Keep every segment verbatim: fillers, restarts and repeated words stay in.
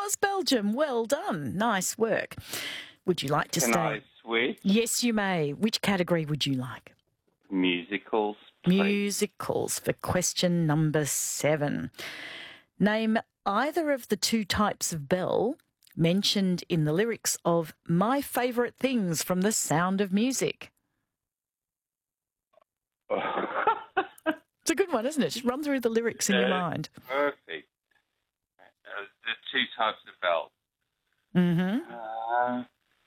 was, Belgium. Well done. Nice work. Would you like to Can stay? I switch? Yes, you may. Which category would you like? Musicals, please. Musicals for question number seven. Name either of the two types of bell mentioned in the lyrics of My Favourite Things from The Sound of Music. It's a good one, isn't it? Just run through the lyrics in your mind. Perfect. Uh, the two types of bells. Mm-hmm. Uh,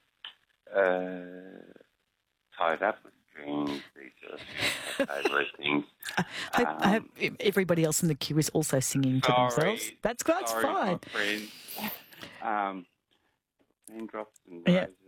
uh, tied up with dreams. These are my favourite things. I hope, Um, I hope everybody else in the queue is also singing to sorry, themselves. That's, that's sorry, fine. my friends. Um, raindrops and Yeah. roses.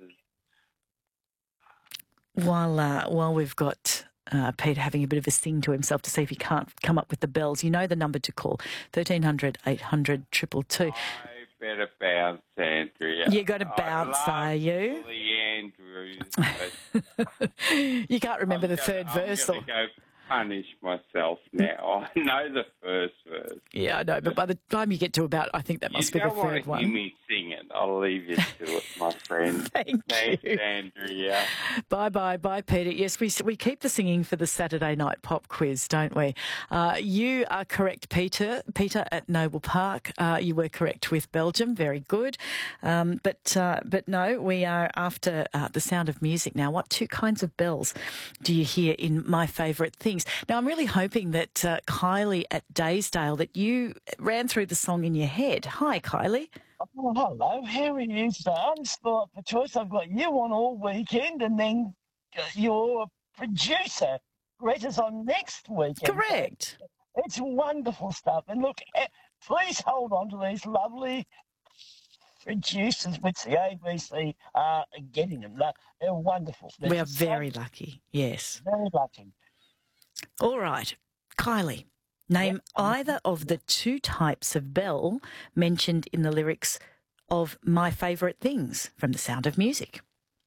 While uh, while we've got uh, Peter having a bit of a sing to himself to see if he can't come up with the bells, you know the number to call, thirteen hundred, eight hundred, two two two. I better bounce, Andrea. You got to bounce, I are you? love the Andrews, but You can't remember I'm the gonna- third I'm verse. gonna Or... go punish myself now. I know the first verse. Yeah, I know, but by the time you get to about, I think that must you be the don't want third to one. hear me sing it. I'll leave you to it, my friend. Thank Thanks, you. Andrea. Bye, bye, bye, Peter. Yes, we we keep the singing for the Saturday night pop quiz, don't we? Uh, you are correct, Peter. Peter at Noble Park. Uh, you were correct with Belgium. Very good. Um, but uh, but no, we are after uh, The Sound of Music now. What two kinds of bells do you hear in My Favourite Things? Now, I'm really hoping that uh, Kylie at Daysdale, that you ran through the song in your head. Hi, Kylie. Oh, hello, how are you, son? Sport for choice. I've got you on all weekend, and then uh, your producer, Greta's on next weekend. Correct. It's wonderful stuff. And look, eh, please hold on to these lovely producers, which the A B C are getting them. They're- They're wonderful. They're We are so very lucky. Yes. very lucky. All right, Kylie, name either of the two types of bell mentioned in the lyrics of My Favourite Things from The Sound of Music.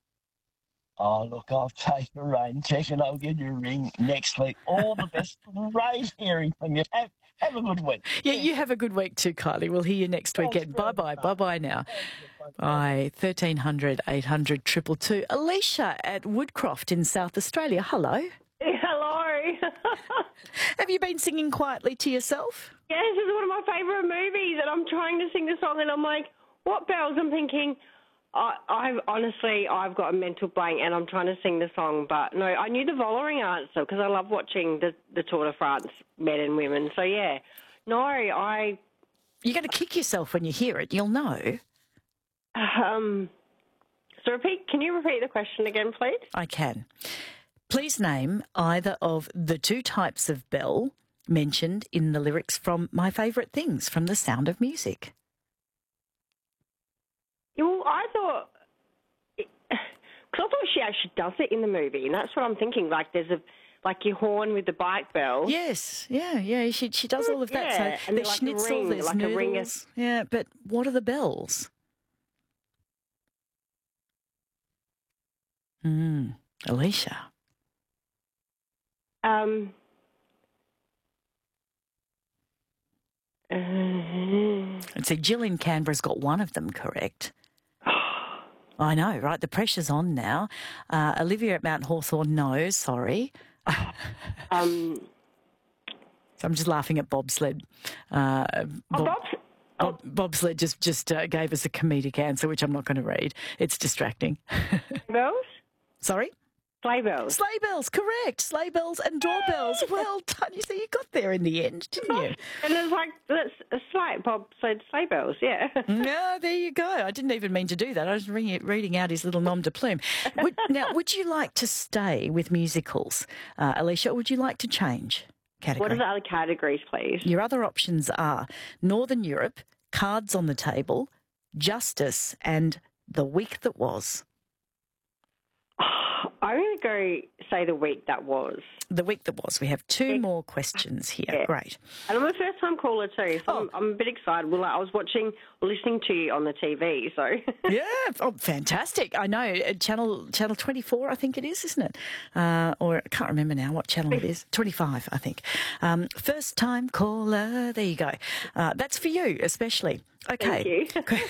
Oh, look, I'll take a rain check and I'll give you a ring next week. All the best. Great hearing from you. Have, have a good week. Yeah, you have a good week too, Kylie. We'll hear you next Thanks weekend. very Bye-bye, much. bye-bye now. Bye, thirteen hundred, eight hundred, two two two. Alicia at Woodcroft in South Australia. Hello. Hello. Have you been singing quietly to yourself? Yes, this is one of my favourite movies, and I'm trying to sing the song, and I'm like, what bells? I'm thinking, I, I honestly, I've got a mental blank, and I'm trying to sing the song, but no, I knew the Vollering answer because I love watching the, the Tour de France, men and women. So yeah, no, I You're going to kick yourself when you hear it. You'll know. um. So repeat. Can you repeat the question again, please? I can. Please name either of the two types of bell mentioned in the lyrics from My Favourite Things from The Sound of Music. Well, I thought, because I thought she actually does it in the movie, and that's what I'm thinking. Like, there's a, like your horn with the bike bell. Yes, yeah, yeah. She she does all of that. Yeah, so and there's like a schnitzel, ring, there's like a ring of- noodles. Yeah, but what are the bells? Hmm, Alicia. Um. Uh, And see, Jill in Canberra's got one of them correct. I know, right? The pressure's on now. Uh, Olivia at Mount Hawthorn, no, sorry. um. So I'm just laughing at bobsled. Uh, Oh, Bob, Bob's, Bob, bobsled just just uh, gave us a comedic answer, which I'm not going to read. It's distracting. bells? Sorry? Sleigh bells. Sleigh bells, correct. Sleigh bells and doorbells. Well done. You see, you got there in the end, didn't you? And it's like, that's a sleigh, Bob said sleigh bells, yeah. No, there you go. I didn't even mean to do that. I was reading, reading out his little nom de plume. Would, now, would you like to stay with musicals, uh, Alicia, or would you like to change category? What are the other categories, please? Your other options are Northern Europe, Cards on the Table, Justice, and The Week That Was. I'm going to go say the week that was. The Week That Was. We have two Yeah. more questions here. Yeah. Great. And I'm a first-time caller too, so Oh. I'm, I'm a bit excited. Well, I was watching, listening to you on the T V, so... Yeah, oh, fantastic. I know. Uh, Channel Channel twenty-four, I think it is, isn't it? Uh, or I can't remember now what channel it is. twenty-five, I think. Um, first time caller. There you go. Uh, that's for you, especially. Okay. Thank you.